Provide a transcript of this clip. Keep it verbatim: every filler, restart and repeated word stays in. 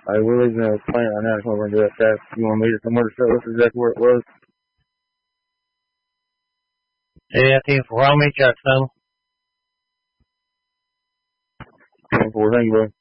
Alright, we're leaving the plant right now. We're gonna do that fast. You want to meet us somewhere to show us exactly where it was? Yeah, T four, I'll meet you at some. twenty-four, thank you, bro.